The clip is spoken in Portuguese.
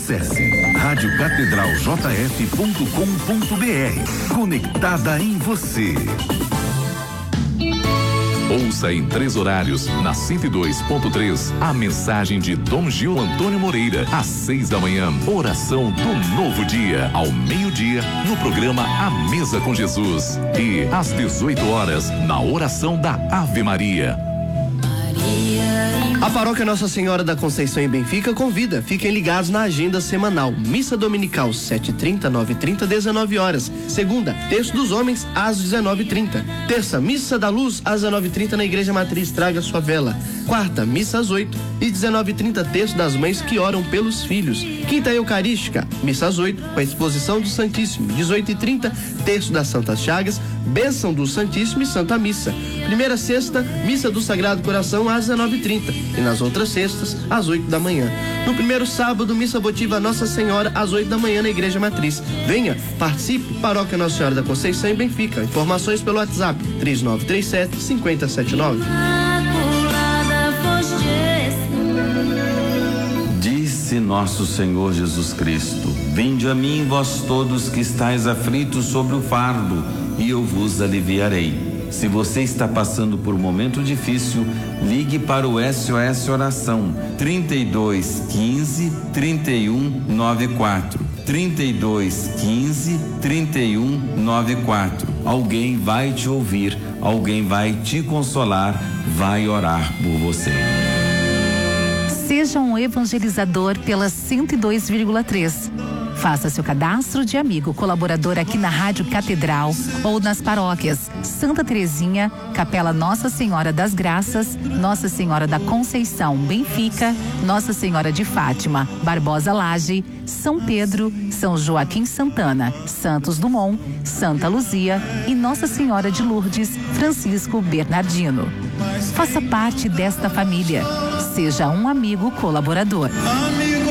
Acesse radiocatedraljf.com.br. Conectada em você. Ouça em 3 horários, na 102.3, a mensagem de Dom Gil Antônio Moreira, às 6 da manhã, oração do novo dia, ao meio-dia, no programa A Mesa com Jesus. E às 18 horas, na oração da Ave Maria. A Paróquia Nossa Senhora da Conceição em Benfica convida. Fiquem ligados na agenda semanal. Missa dominical 7h30, 9h30, 19 horas. Segunda, Terço dos Homens às 19h30. Terça, Missa da Luz às 19h30 na Igreja Matriz. Traga sua vela. Quarta, Missa às 8h e 19h30, Terço das Mães que oram pelos filhos. Quinta, Eucarística, Missa às 8h com a exposição do Santíssimo. 18h30, Terço das Santas Chagas, Bênção do Santíssimo e Santa Missa. Primeira sexta, Missa do Sagrado Coração às 19h30 e nas outras sextas, às 8 da manhã. No primeiro sábado, Missa Votiva Nossa Senhora às 8 da manhã na Igreja Matriz. Venha, participe. Paróquia Nossa Senhora da Conceição em Benfica. Informações pelo WhatsApp 3937-5079. Disse nosso Senhor Jesus Cristo: vinde a mim, vós todos que estáis aflitos sobre o fardo, e eu vos aliviarei. Se você está passando por um momento difícil, ligue para o SOS Oração 32 15 31 94. 32 15 31 94. Alguém vai te ouvir, alguém vai te consolar, vai orar por você. Seja um evangelizador pela 102,3. Faça seu cadastro de amigo colaborador aqui na Rádio Catedral ou nas paróquias Santa Terezinha, Capela Nossa Senhora das Graças, Nossa Senhora da Conceição, Benfica, Nossa Senhora de Fátima, Barbosa Laje, São Pedro, São Joaquim Santana, Santos Dumont, Santa Luzia e Nossa Senhora de Lourdes, Francisco Bernardino. Faça parte desta família. Seja um amigo colaborador. Amigo